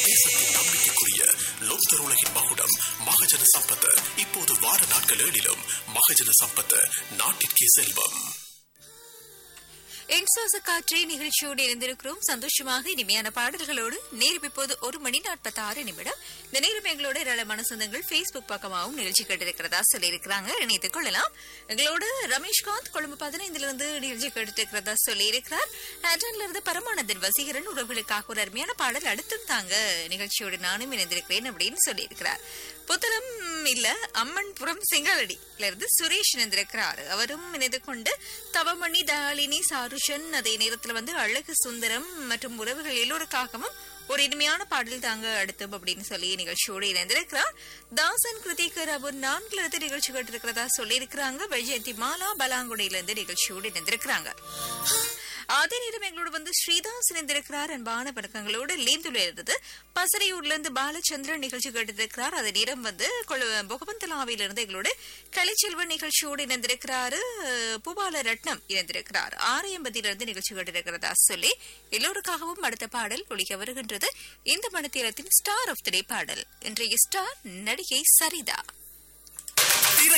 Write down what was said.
தேசத்தின் நம்பிக்கைக்குரிய லோக்தர் உலகின் மகுடம் மகஜன சம்பத். இப்போது வார நாட்கள் 7 மகஜன சம்பத், நாட்டிற்கே செல்வம். என்சுவாச காற்றே நிகழ்ச்சியோடு இருந்திருக்கிறோம். சந்தோஷமாக இனிமையான பாடல்களோடு. நேரம் இப்போது 1:46. இந்த நேரம் எங்களோட ஏராளமான சொந்தங்கள் பேஸ்புக் பக்கமாகவும் நிகழ்ச்சி கேட்டிருக்கிறதா சொல்லியிருக்கிறாங்க. இணைத்துக் கொள்ளலாம். எங்களோட ரமேஷ்காந்த் கொழும்பு 15 நிகழ்ச்சி கேட்டிருக்கிறதா சொல்லியிருக்கிறார். ஆண்டன்ல இருந்து பரமானந்தன் வசீகரன் உறவுகளுக்காக ஒரு அருமையான பாடல் அடுத்தும் தாங்க நிகழ்ச்சியோடு நானும் இணைந்திருக்கிறேன் அப்படின்னு சொல்லியிருக்கிறார். புத்தளம் இல்ல அம்மன்புரம் செங்காலடியில இருந்து சுரேஷ் இணைந்திருக்கிறார். அவரும் இணைந்து கொண்டு தவமணி தாலினி சாருஷன் அதே நேரத்துல அழகு சுந்தரம் மற்றும் உறவுகள் எல்லோருக்காகவும் ஒரு இனிமையான பாடல் தாங்க அடுத்து அப்படின்னு சொல்லி நிகழ்ச்சியோடு இணைந்திருக்கிறார். தாசன் கிருத்திகர் அவர் 4 நிகழ்ச்சி கேட்டிருக்கிறதா சொல்லியிருக்கிறாங்க. வைஜெயந்தி மாலா பலாங்குடியில இருந்து நிகழ்ச்சியோடு இணைந்திருக்கிறாங்க. அதே நேரம் எங்களோட ஸ்ரீதாஸ் இணைந்திருக்கிறார். அன்பான வணக்கங்களோடு லீந்துல இருந்தது பசறையூர்ல இருந்து பாலச்சந்திரன் நிகழ்ச்சி கேட்டிருக்கிறார். அதே நேரம் பொகவந்தலாவிலிருந்து எங்களோட கலைச்செல்வன் நிகழ்ச்சியோடு இணைந்திருக்கிறாரு. பூபால ரட்னம் இணைந்திருக்கிறார். 6:80 நிகழ்ச்சி கேட்டிருக்கிறதா சொல்லி எல்லோருக்காகவும் அடுத்த பாடல் ஒழிக்க வருகின்றது. இந்த மணித்தியாலத்தின் ஸ்டார் ஆஃப் தி டே பாடல். இன்றைய ஸ்டார் நடிகை சரிதா.